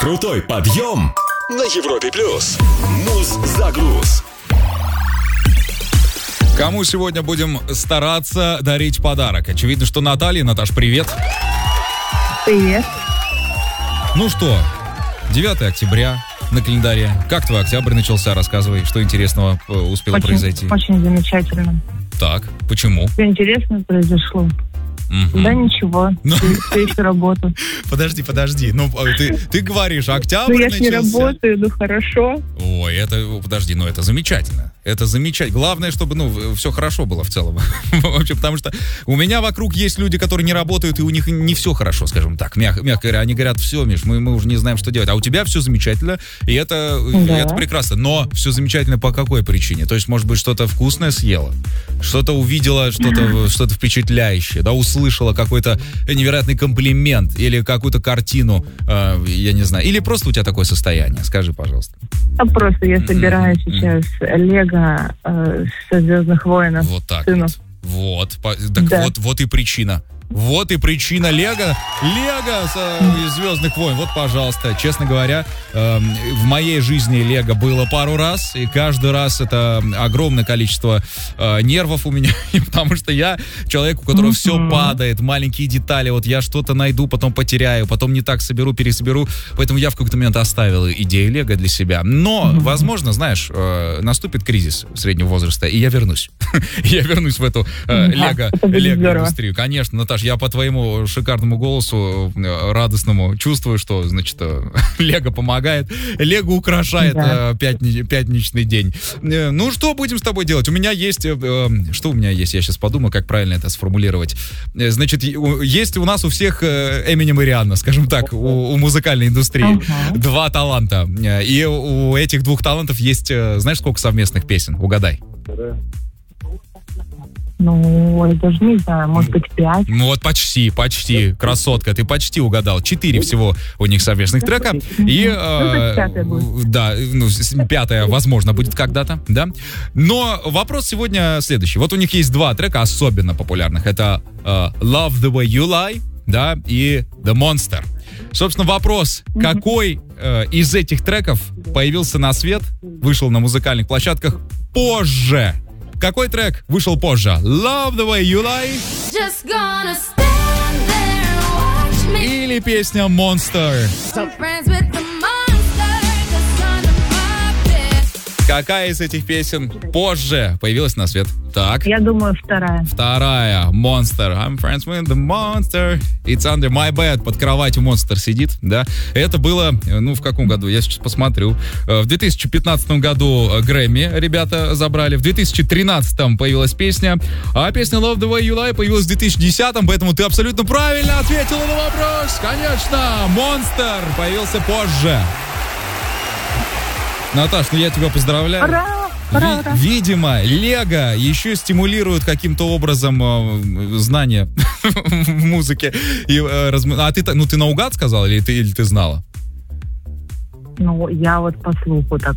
Крутой подъем на Европе+. Муз-загруз. Кому сегодня будем стараться дарить подарок? Очевидно, что Наталья. Наташ, привет. Привет. Ну что, 9 октября на календаре. Как твой октябрь начался? Рассказывай, что интересного успело произойти. Очень замечательно. Так, почему? Все интересно произошло. Да ничего, все еще работаю. Подожди. Ну, ты говоришь, октябрь я начался. Я не работаю, хорошо. Ой, это замечательно. Это замечательно. Главное, чтобы, все хорошо было в целом. Вообще, потому что у меня вокруг есть люди, которые не работают, и у них не все хорошо, скажем так, мягко говоря. Они говорят, все, Миш, мы уже не знаем, что делать. А у тебя все замечательно, и это прекрасно. Но все замечательно по какой причине? То есть, может быть, что-то вкусное съела, что-то увидела, что-то впечатляющее, да, услышала какой-то невероятный комплимент или какую-то картину, я не знаю. Или просто у тебя такое состояние? Скажи, пожалуйста. А просто я собираю сейчас Лего со «Звездных воинов». Вот так сыну. вот. Вот и причина. Вот и причина Лего из «Звездных войн». Вот, пожалуйста. Честно говоря, в моей жизни Лего было пару раз, и каждый раз это огромное количество нервов у меня, потому что я человек, у которого все падает, маленькие детали, вот я что-то найду, потом потеряю, потом не так соберу, пересоберу, поэтому я в какой-то момент оставил идею Лего для себя. Но, возможно, знаешь, наступит кризис среднего возраста, и я вернусь. Я вернусь в эту Лего-индустрию. Конечно, Наташ, я по твоему шикарному голосу радостному чувствую, что, значит, Лего помогает, Лего украшает пятничный день. Ну, что будем с тобой делать? У меня есть... Что у меня есть? Я сейчас подумаю, как правильно это сформулировать. Значит, есть у нас у всех Эминем и Рианна, скажем так, у музыкальной индустрии. Два таланта. И у этих двух талантов есть, знаешь, сколько совместных песен? Угадай. Ну, я даже не знаю, может быть, 5. Ну вот почти, красотка, ты почти угадал. 4 всего у них совместных трека. И, да, 5-е, возможно, будет когда-то, да. Но вопрос сегодня следующий. Вот у них есть 2 трека особенно популярных. Это Love the Way You Lie, да, и The Monster. Собственно, вопрос, какой из этих треков появился на свет, вышел на музыкальных площадках позже? Какой трек вышел позже? Love the way you lie? Just gonna stand there and watch me. Или песня Monster? I'm friends with the monster that's under my bed. Какая из этих песен позже появилась на свет? Так. Я думаю, вторая. Monster. I'm friends with the monster. It's under my bed. Под кроватью Monster сидит, да. Это было, в каком году? Я сейчас посмотрю. В 2015 году Грэмми ребята забрали. В 2013 появилась песня. А песня Love the Way You Lie появилась в 2010, поэтому ты абсолютно правильно ответила на вопрос. Конечно, Monster появился позже. Наташ, я тебя поздравляю. Ура! Видимо, Лего еще стимулирует каким-то образом знания в музыке. А ты наугад сказала или ты знала? Ну, я вот по слуху так